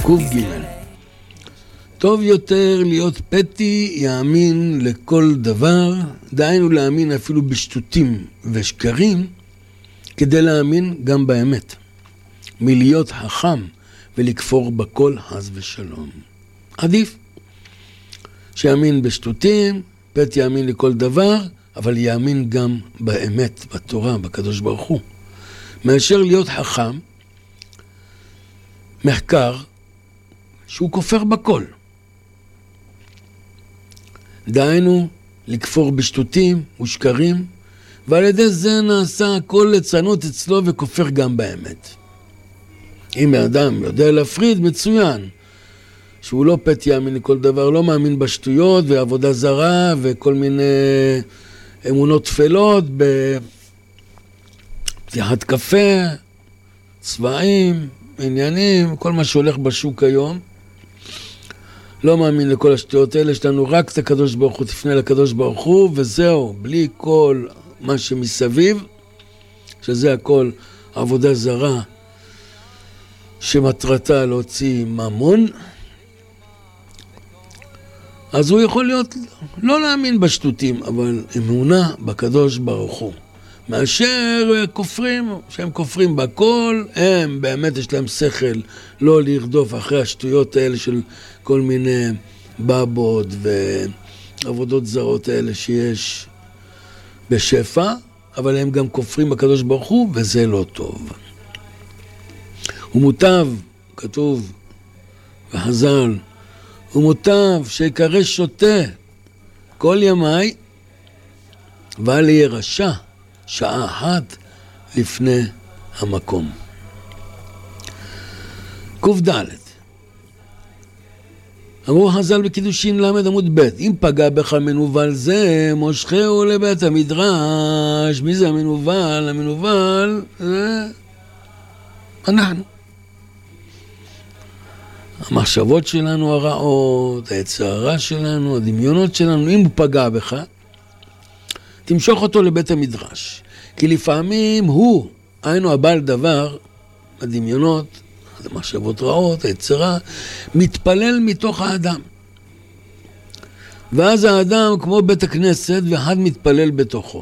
קוף ג' טוב יותר להיות פתי יאמין לכל דבר, דהיינו להאמין אפילו בשטותים ושקרים, כדי להאמין גם באמת, מלהיות חכם ולכפור בכל חס ושלום. עדיף שיאמין בשטותים, פתי יאמין לכל דבר, אבל יאמין גם באמת, בתורה, בקדוש ברוך הוא. מאשר להיות חכם, מחקר, שהוא כופר בכל. דהיינו, לכפור בשטותים ושקרים, ועל ידי זה נעשה הכל לצנות אצלו וכופר גם באמת. אם האדם יודע להפריד, מצוין. שהוא לא פתי יאמין לכל דבר, לא מאמין בשטויות ועבודה זרה וכל מיני אמונות תפלות בפתיחת קפה, צבעים, עניינים, כל מה שהולך בשוק היום. לא מאמין לכל השטויות האלה, יש לנו רק את הקדוש ברוך הוא, תפנה לקדוש ברוך הוא, וזהו, בלי כל מה שמסביב, שזה הכל עבודה זרה, שמטרתה להוציא ממון, אז הוא יכול להיות, לא להאמין בשטותים, אבל אמונה בקדוש ברוך הוא. מאשר כופרים, שהם כופרים בכל, הם באמת יש להם שכל לא לרדוף אחרי השטויות האלה של כל מיני בבות ועבודות זרות האלה שיש בשפע, אבל הם גם כופרים בקדוש ברוך הוא, וזה לא טוב. ומוטב, כתוב בחז"ל, ומוטב שיקרא שוטה כל ימי, ואל יהיה רשע שעה אחת לפני המקום. קוף ד' אמרו חז"ל בקידושין למד עמוד ב' אם פגע בך מנוול זה מושכהו לבית המדרש. מי זה המנוול? המנוול זה אנחנו. המחשבות שלנו הרעות, היצרה שלנו, הדמיונות שלנו. אם הוא פגע בך, תמשוך אותו לבית המדרש. כי לפעמים הוא, היינו הבעל דבר, הדמיונות, המחשבות רעות, היצרה, מתפלל מתוך האדם. ואז האדם כמו בית הכנסת ואחד מתפלל בתוכו.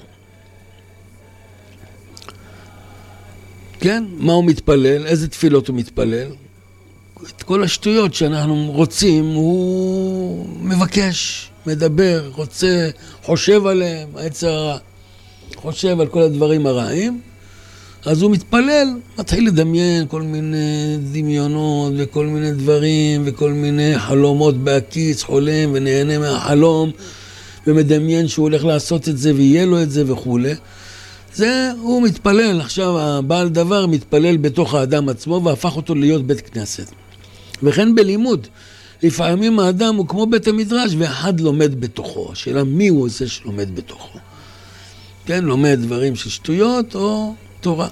כן? מה הוא מתפלל? איזה תפילות הוא מתפלל? את כל השטויות שאנחנו רוצים, הוא מבקש, מדבר, רוצה, חושב עליהם, היצר חושב על כל הדברים הרעים, אז הוא מתפלל, מתחיל לדמיין כל מיני דמיונות וכל מיני דברים וכל מיני חלומות בהקיץ, חולם ונהנה מהחלום, ומדמיין שהוא הולך לעשות את זה ויהיה לו את זה וכו'. זה הוא מתפלל, עכשיו הבעל דבר מתפלל בתוך האדם עצמו והפך אותו להיות בית כנסת. וכן בלימוד, לפעמים האדם הוא כמו בית המדרש ואחד לומד בתוכו. השאלה מי הוא זה שלומד בתוכו? כן, לומד דברים של שטויות או תורה.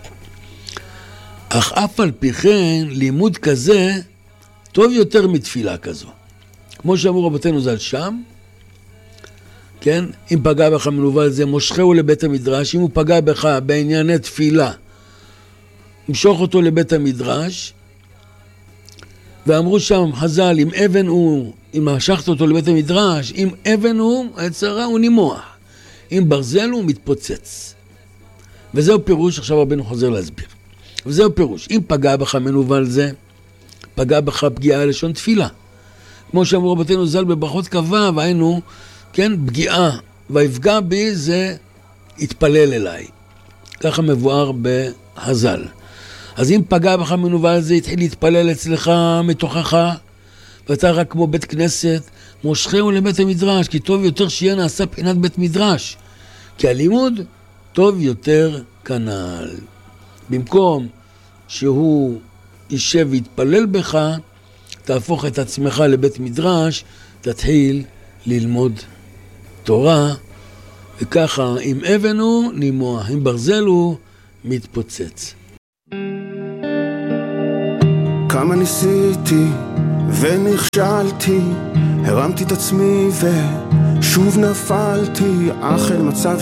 אך אף על פי כן, לימוד כזה טוב יותר מתפילה כזו. כמו שאמרו רבותינו ז"ל שם, כן, אם פגע בך מנוול זה מושכהו לבית המדרש. אם הוא פגע בך בענייני תפילה, משוך אותו לבית המדרש. ואמרו שם חז"ל, אם אבן הוא, אם משכת אותו לבית המדרש, אם אבן הוא, היצרה הוא נימוח. אם ברזל הוא מתפוצץ. וזהו פירוש, עכשיו רבנו חוזר להסביר. וזהו פירוש, אם פגע בך מנוול זה, פגע בך פגיעה לשון תפילה. כמו שאמרו רבותינו ז"ל בברכות קבע, והיינו, כן, פגיעה, ויפגע בי זה התפלל אליי. ככה מבואר בחז"ל. אז אם פגע בך מנוול זה התחיל להתפלל אצלך מתוכך, ואתה רק כמו בית כנסת, מושכהו לבית המדרש, כי טוב יותר שיהיה נעשה בחינת בית מדרש. כי הלימוד טוב יותר כנ"ל. במקום שהוא יישב ויתפלל בך, תהפוך את עצמך לבית מדרש, תתחיל ללמוד תורה, וככה אם אבן הוא נימוח, אם ברזל הוא מתפוצץ. כמה ניסיתי ונכשלתי, הרמתי את עצמי ושוב נפלתי, אך אל מצב